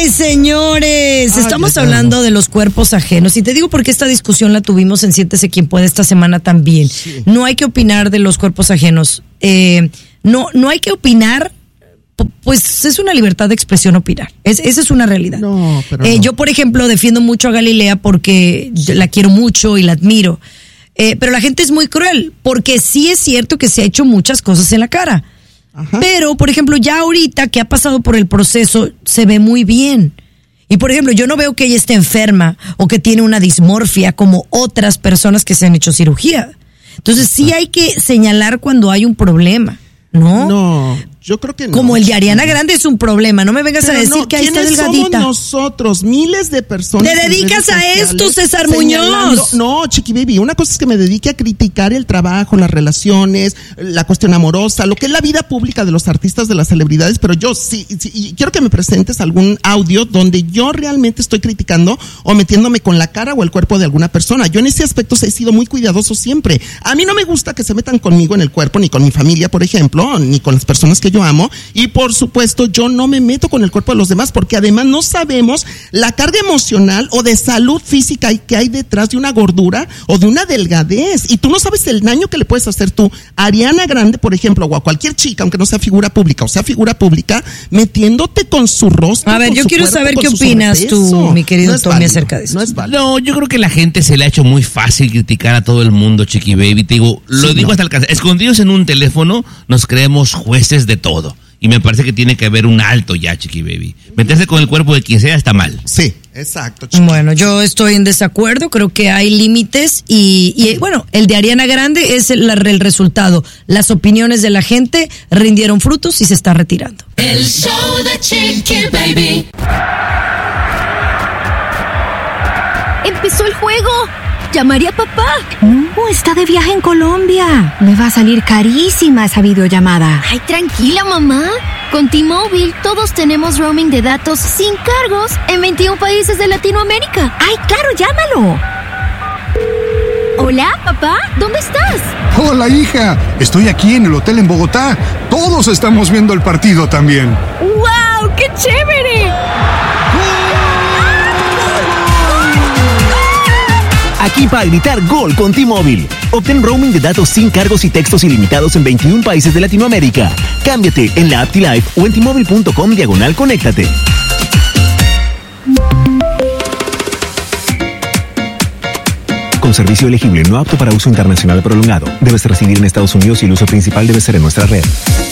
señores, estamos hablando de los cuerpos ajenos y te digo porque esta discusión la tuvimos en Siéntese Quien Puede esta semana también. Sí. No hay que opinar de los cuerpos ajenos. No hay que opinar, pues es una libertad de expresión opinar. Esa es una realidad. No. Yo, por ejemplo, defiendo mucho a Galilea porque la quiero mucho y la admiro. Pero la gente es muy cruel porque sí es cierto que se ha hecho muchas cosas en la cara. Ajá. Pero, por ejemplo, ya ahorita que ha pasado por el proceso, se ve muy bien. Y, por ejemplo, yo no veo que ella esté enferma o que tiene una dismorfia como otras personas que se han hecho cirugía. Entonces, sí hay que señalar cuando hay un problema, ¿no? No, yo creo que no. Como el de Ariana Grande es un problema. No me vengas a decir que ahí está delgadita. Somos nosotros, miles de personas. ¿Te dedicas a esto, César Muñoz? No, Chiqui Baby, una cosa es que me dedique a criticar el trabajo, las relaciones, la cuestión amorosa, lo que es la vida pública de los artistas, de las celebridades, pero yo sí quiero que me presentes algún audio donde yo realmente estoy criticando o metiéndome con la cara o el cuerpo de alguna persona. Yo en ese aspecto he sido muy cuidadoso siempre. A mí no me gusta que se metan conmigo en el cuerpo, ni con mi familia, por ejemplo, ni con las personas que yo amo, y por supuesto yo no me meto con el cuerpo de los demás porque además no sabemos la carga emocional o de salud física que hay detrás de una gordura o de una delgadez, y tú no sabes el daño que le puedes hacer tú a Ariana Grande, por ejemplo, o a cualquier chica, aunque no sea figura pública o sea figura pública, metiéndote con su rostro. A ver, yo quiero saber qué opinas tú, mi querido Tommy, acerca de eso. No es válido. No, yo creo que la gente se le ha hecho muy fácil criticar a todo el mundo, Chiqui Baby. Te digo, hasta el cansancio. Escondidos en un teléfono nos creemos jueces de todo. Y me parece que tiene que haber un alto ya, Chiqui Baby. Meterse con el cuerpo de quien sea está mal. Sí, exacto, Chiqui. Bueno, yo estoy en desacuerdo. Creo que hay límites y bueno, el de Ariana Grande es el resultado. Las opiniones de la gente rindieron frutos y se está retirando. El show de Chiqui Baby. ¡Empezó el juego! ¿Llamaré a papá? No, está de viaje en Colombia. Me va a salir carísima esa videollamada. Ay, tranquila, mamá. Con T-Mobile todos tenemos roaming de datos sin cargos en 21 países de Latinoamérica. ¡Ay, claro, llámalo! Hola, papá, ¿dónde estás? Hola, hija. Estoy aquí en el hotel en Bogotá. Todos estamos viendo el partido también. ¡Wow! ¡Qué chévere! Aquí para gritar gol con T-Mobile. Obtén roaming de datos sin cargos y textos ilimitados en 21 países de Latinoamérica. Cámbiate en la app T-Life o en T-Mobile.com/conéctate. Con servicio elegible no apto para uso internacional prolongado. Debes residir en Estados Unidos y el uso principal debe ser en nuestra red.